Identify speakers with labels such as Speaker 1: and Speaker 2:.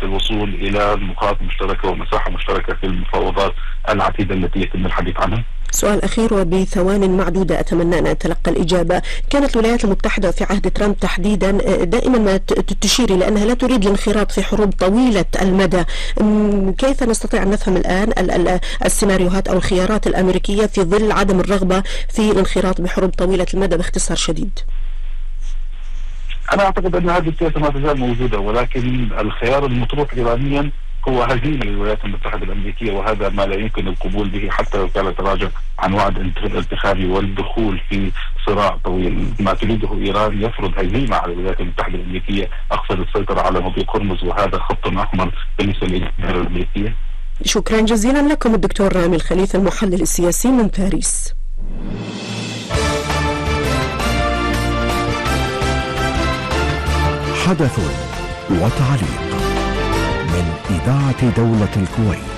Speaker 1: الوصول إلى نقاط مشتركة ومساحة مشتركة في المفاوضات العديدة التي يتم الحديث عنها؟
Speaker 2: سؤال أخير وبثوان معدودة أتمنى أن أتلقى الإجابة. كانت الولايات المتحدة في عهد ترامب تحديدا دائما ما تشير إلى أنها لا تريد الانخراط في حروب طويلة المدى. كيف نستطيع أن نفهم الآن السيناريوهات أو الخيارات الأمريكية في ظل عدم الرغبة في الانخراط بحروب طويلة المدى باختصار شديد؟
Speaker 1: أنا أعتقد أن هذه السياسة ما تزال موجودة، ولكن الخيار المطروح إيرانيا هو هزيمة للولايات المتحدة الأمريكية، وهذا ما لا يمكن القبول به حتى لو كان يتراجع عن وعد انتخابي والدخول في صراع طويل. ما تريده إيران يفرض هزيمة على الولايات المتحدة الأمريكية، أقصد السيطرة على مضيق هرمز، وهذا خط أحمر بالنسبة للولايات الأمريكية.
Speaker 2: شكرا جزيلا لكم الدكتور رامي الخليفة المحلل السياسي من باريس.
Speaker 3: حدث وتعليق من إذاعة دولة الكويت.